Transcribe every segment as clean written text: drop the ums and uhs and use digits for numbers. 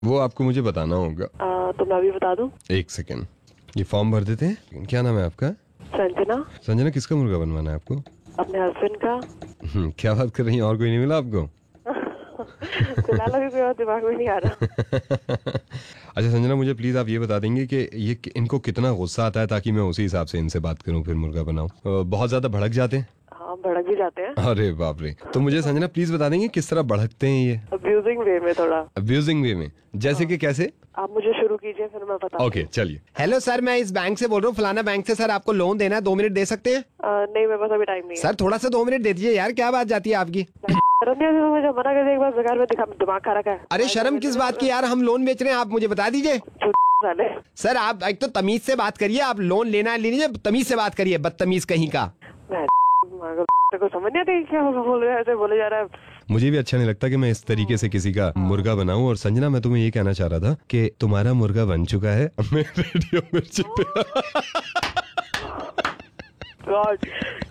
वो आपको मुझे बताना होगा। तो मैं अभी बता दूं? एक सेकेंड, ये फॉर्म भर देते हैं। क्या नाम है आपका? संजना। संजना, किसका मुर्गा बनवाना है आपको? अपने हस्बैंड का। क्या बात कर रही हैं, और कोई नहीं मिला आपको? फिलहाल अभी कोई और दिमाग में नहीं आ रहा। अच्छा संजना, मुझे प्लीज आप ये बता देंगे कि ये इनको कितना गुस्सा आता है, ताकि मैं उसी हिसाब से इनसे बात करूं, फिर मुर्गा बनाऊं। बहुत ज्यादा भड़क जाते हैं? हाँ, भड़क भी जाते हैं। अरे बाप रे। तो मुझे संजना प्लीज बता देंगे किस तरह भड़कते हैं ये? अब्यूजिंग वे में थोड़ा। अब्यूजिंग वे में? जैसे कि कैसे? आप मुझे शुरू कीजिए, फिर मैं बता। ओके चलिए। हेलो सर, मैं इस बैंक से बोल रहा हूँ, फलाना बैंक से। सर आपको लोन देना है, 2 मिनट दे सकते हैं? नहीं, मेरे पास अभी टाइम नहीं है। सर थोड़ा सा 2 मिनट दे दीजिए यार, क्या बात जाती है आपकी? मुझे मना कर दिया एक बार, बेकार में दिमाग खा रखा है। अरे शर्म किस बात की यार, हम लोन बेच रहे हैं, आप मुझे बता दीजिए। साले। सर आप एक तो तमीज से बात करिए, आप लोन लेना है ले लीजिए, तमीज से बात करिए, बदतमीज कहीं का। को समझ नहीं आती क्या बोल रहे हैं, ऐसे बोले जा रहा है। मुझे भी अच्छा नहीं लगता कि मैं इस तरीके से किसी का मुर्गा बनाऊं। और संजना, मैं तुम्हें ये कहना चाह रहा था कि तुम्हारा मुर्गा बन चुका है मैं रेडियो मिर्ची पे। गॉड,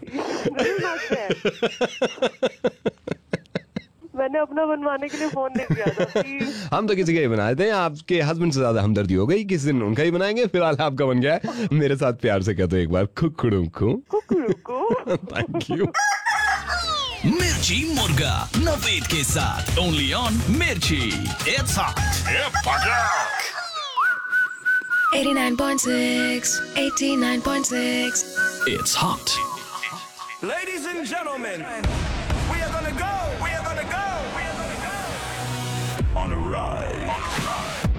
मैंने अपना बनवाने के लिए फोन नहीं किया था। हम तो किसी का ही बनाए थे, आपके हस्बैंड से ज्यादा हमदर्दी हो गई, किसी दिन उनका ही बनाएंगे। फिलहाल आपका बन गया है। मेरे साथ प्यार से कह दो एक बार, कुकड़ू को। Thank you. मिर्ची मुर्गा नवेद के साथ, ओनली ऑन मिर्ची। It's hot. 89.6, 89.6. It's hot. Ladies and gentlemen, we are gonna go.